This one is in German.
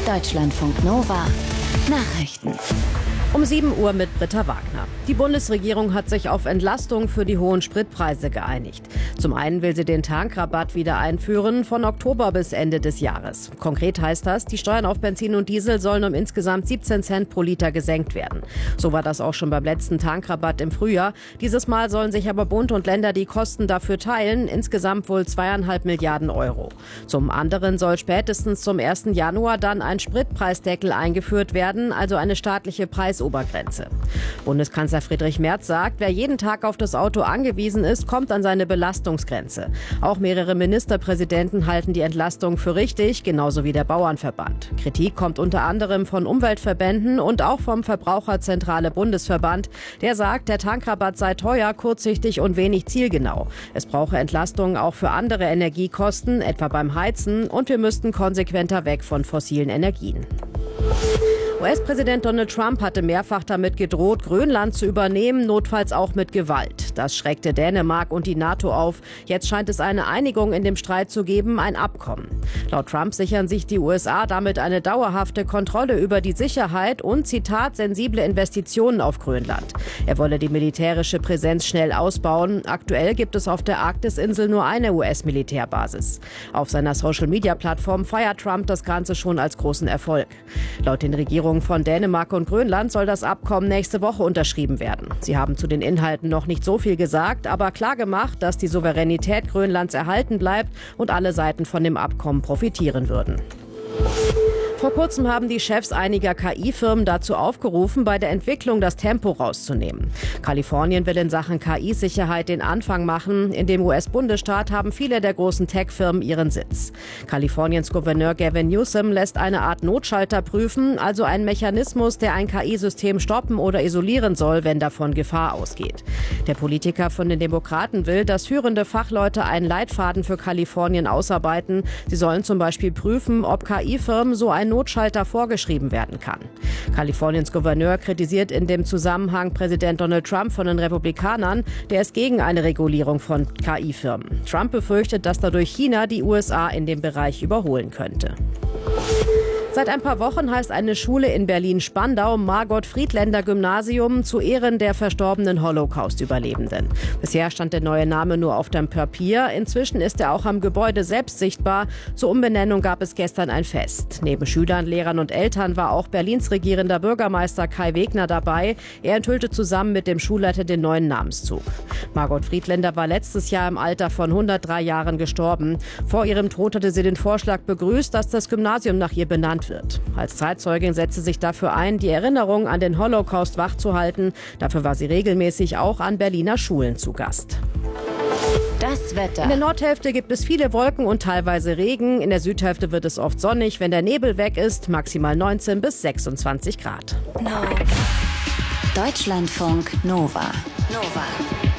Deutschlandfunk Nova Nachrichten. Um 7 Uhr mit Britta Wagner. Die Bundesregierung hat sich auf Entlastung für die hohen Spritpreise geeinigt. Zum einen will sie den Tankrabatt wieder einführen, von Oktober bis Ende des Jahres. Konkret heißt das, die Steuern auf Benzin und Diesel sollen um insgesamt 17 Cent pro Liter gesenkt werden. So war das auch schon beim letzten Tankrabatt im Frühjahr. Dieses Mal sollen sich aber Bund und Länder die Kosten dafür teilen, insgesamt wohl 2,5 Milliarden Euro. Zum anderen soll spätestens zum 1. Januar dann ein Spritpreisdeckel eingeführt werden, also eine staatliche Preisobergrenze. Bundeskanzler Friedrich Merz sagt, wer jeden Tag auf das Auto angewiesen ist, kommt an seine Belastungsgrenze. Auch mehrere Ministerpräsidenten halten die Entlastung für richtig, genauso wie der Bauernverband. Kritik kommt unter anderem von Umweltverbänden und auch vom Verbraucherzentrale Bundesverband. Der sagt, der Tankrabatt sei teuer, kurzsichtig und wenig zielgenau. Es brauche Entlastungen auch für andere Energiekosten, etwa beim Heizen, und wir müssten konsequenter weg von fossilen Energien. US-Präsident Donald Trump hatte mehrfach damit gedroht, Grönland zu übernehmen, notfalls auch mit Gewalt. Das schreckte Dänemark und die NATO auf. Jetzt scheint es eine Einigung in dem Streit zu geben, ein Abkommen. Laut Trump sichern sich die USA damit eine dauerhafte Kontrolle über die Sicherheit und, Zitat, sensible Investitionen auf Grönland. Er wolle die militärische Präsenz schnell ausbauen. Aktuell gibt es auf der Arktisinsel nur eine US-Militärbasis. Auf seiner Social-Media-Plattform feiert Trump das Ganze schon als großen Erfolg. Laut den Regierungen von Dänemark und Grönland soll das Abkommen nächste Woche unterschrieben werden. Sie haben zu den Inhalten noch nicht so viel gesagt, aber klar gemacht, dass die Souveränität Grönlands erhalten bleibt und alle Seiten von dem Abkommen profitieren würden. Vor kurzem haben die Chefs einiger KI-Firmen dazu aufgerufen, bei der Entwicklung das Tempo rauszunehmen. Kalifornien will in Sachen KI-Sicherheit den Anfang machen. In dem US-Bundesstaat haben viele der großen Tech-Firmen ihren Sitz. Kaliforniens Gouverneur Gavin Newsom lässt eine Art Notschalter prüfen, also einen Mechanismus, der ein KI-System stoppen oder isolieren soll, wenn davon Gefahr ausgeht. Der Politiker von den Demokraten will, dass führende Fachleute einen Leitfaden für Kalifornien ausarbeiten. Sie sollen zum Beispiel prüfen, ob KI-Firmen so einen Notschalter vorgeschrieben werden kann. Kaliforniens Gouverneur kritisiert in dem Zusammenhang Präsident Donald Trump von den Republikanern, der ist gegen eine Regulierung von KI-Firmen. Trump befürchtet, dass dadurch China die USA in dem Bereich überholen könnte. Seit ein paar Wochen heißt eine Schule in Berlin-Spandau Margot-Friedländer-Gymnasium zu Ehren der verstorbenen Holocaust-Überlebenden. Bisher stand der neue Name nur auf dem Papier. Inzwischen ist er auch am Gebäude selbst sichtbar. Zur Umbenennung gab es gestern ein Fest. Neben Schülern, Lehrern und Eltern war auch Berlins regierender Bürgermeister Kai Wegner dabei. Er enthüllte zusammen mit dem Schulleiter den neuen Namenszug. Margot Friedländer war letztes Jahr im Alter von 103 Jahren gestorben. Vor ihrem Tod hatte sie den Vorschlag begrüßt, dass das Gymnasium nach ihr benannt wird. Als Zeitzeugin setzte sich dafür ein, die Erinnerung an den Holocaust wachzuhalten. Dafür war sie regelmäßig auch an Berliner Schulen zu Gast. Das Wetter. In der Nordhälfte gibt es viele Wolken und teilweise Regen. In der Südhälfte wird es oft sonnig, wenn der Nebel weg ist. Maximal 19 bis 26 Grad. Deutschlandfunk Nova.